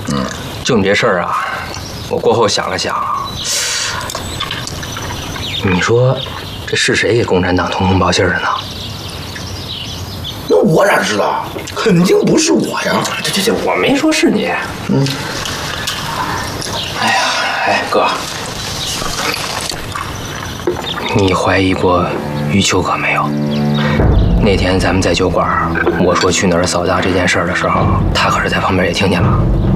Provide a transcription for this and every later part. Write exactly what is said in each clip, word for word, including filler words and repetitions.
嗯，就你这事儿啊，我过后想了想，你说这是谁给共产党通风报信的呢？ 那我哪知道？肯定不是我呀！ 这这这，我没说是你。嗯。哎呀，哎哥，你怀疑过余秋可没有？那天咱们在酒馆，我说去哪儿扫大这件事儿的时候，他可是在旁边也听见了。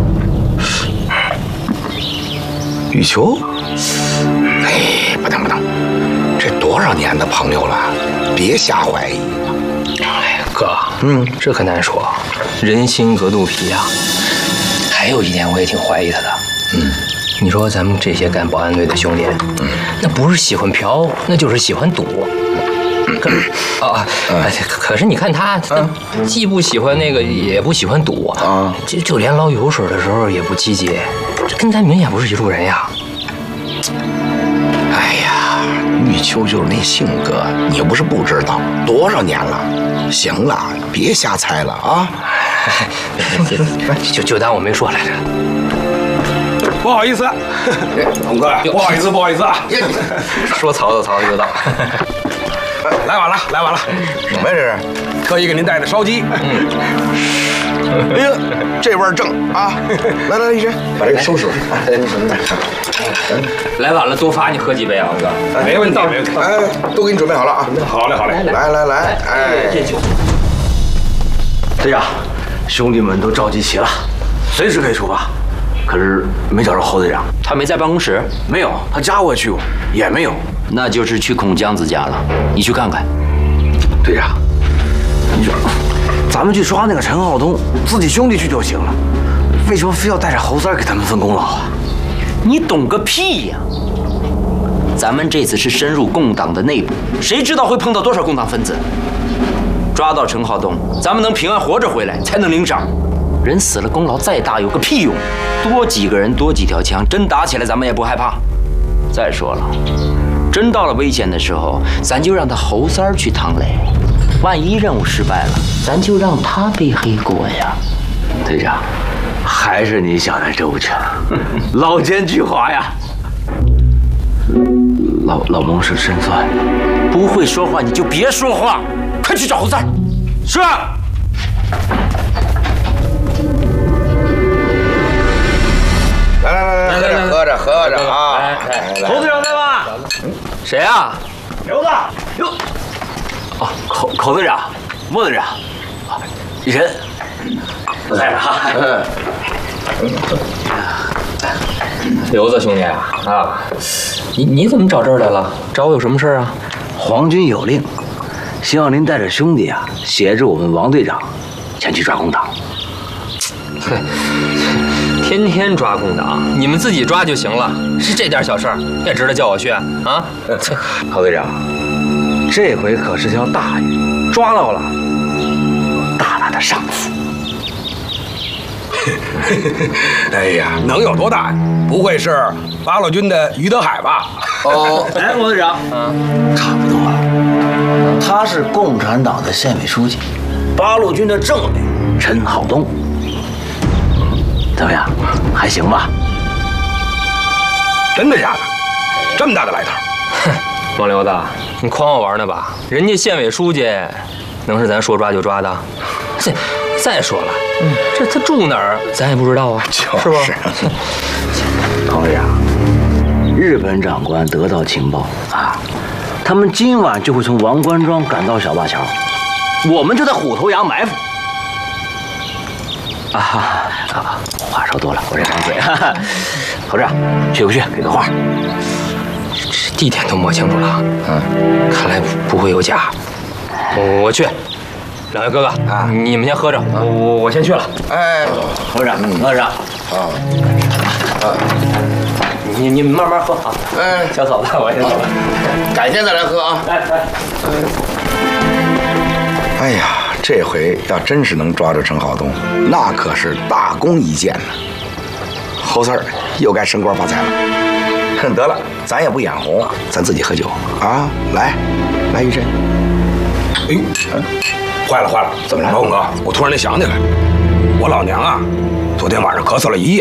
雨秋，哎，不能不能，这多少年的朋友了，别瞎怀疑。 哎呀，哥，嗯，这可难说，人心隔肚皮呀。还有一点，我也挺怀疑他的。嗯，你说咱们这些干保安队的兄弟，嗯，那不是喜欢嫖，那就是喜欢赌。可啊，可可是你看他，他既不喜欢那个，也不喜欢赌啊，就就连捞油水的时候也不积极，这跟咱明显不是一路人呀。 哎呀，玉秋就是那性格，你又不是不知道，多少年了。行了，别瞎猜了啊！ 就就当我没说来着。 不好意思，龙哥，不好意思，不好意思啊。 说曹操，曹操就到。 来晚了，来晚了， 什么呀这是？ 特意给您带的烧鸡。嗯。 哎呀，这味儿正啊！来来来，医生，把这个收拾了。哎，你什么？ 来晚了，多罚你喝几杯啊，哥。 没问题，没问题。 哎，都给你准备好了啊！ 好嘞，好嘞。 来来来，哎， 这酒。 队长，兄弟们都召集齐了，随时可以出发。可是没找着侯队长， 他没在办公室？ 没有，他家我也去过，也没有。 那就是去孔江子家了，你去看看。 队长，你说，咱们去抓那个陈浩东，自己兄弟去就行了，为什么非要带着侯三给他们分功劳啊？ 你懂个屁呀！咱们这次是深入共党的内部，谁知道会碰到多少共党分子？抓到陈浩东，咱们能平安活着回来，才能领赏。人死了，功劳再大有个屁用？多几个人，多几条枪，真打起来咱们也不害怕。再说了，真到了危险的时候，咱就让他侯三儿去趟雷。万一任务失败了，咱就让他背黑锅呀。 队长，还是你想的周全，老奸巨猾呀。老老蒙是胜算， 不会说话你就别说话，快去找侯三儿。是。 来来来来，喝着喝着喝着啊！ 侯队长在吗？ 谁啊？ 刘子。刘。哦，口口队长，莫队长，雨辰，都在这哈。 刘子兄弟啊，啊，你你怎么找这儿来了？找我有什么事啊？ 皇军有令，希望您带着兄弟啊，协助我们王队长前去抓共党。 哼。天天抓共党，你们自己抓就行了，是这点小事儿也值得叫我去啊？ 郝队长，这回可是条大鱼，抓到了，大大的赏赐。 哎呀，能有多大？不会是八路军的于德海吧？ 哦，哎，王队长，嗯，差不多了。他是共产党的县委书记，八路军的政委陈浩东。怎么样，还行吧？ 真的假的？这么大的来头？ 哼，王刘子，你诓我玩呢吧？人家县委书记，能是咱说抓就抓的？再再说了，嗯，这他住哪儿，咱也不知道啊，是吧？ 彭队长，日本长官得到情报啊，他们今晚就会从王官庄赶到小灞桥，我们就在虎头崖埋伏。啊，啊，话说多了，我这张嘴。侯长，去不去？给个话。 这地点都摸清楚了，嗯，看来不会有假。我我去，两位哥哥啊，你们先喝着，我我我先去了。 哎， 侯长，侯长， 啊啊， 你你们慢慢喝啊。哎，小嫂子，我先走了， 改天再来喝啊。 哎哎。 哎呀。这回要真是能抓住陈浩东，那可是大功一件呢。侯四儿又该升官发财了。哼，得了，咱也不眼红，咱自己喝酒啊！来，来，玉珍。 哎呦，坏了坏了， 怎么了？ 老孔哥，我突然间想起来，我老娘啊，昨天晚上咳嗽了一夜。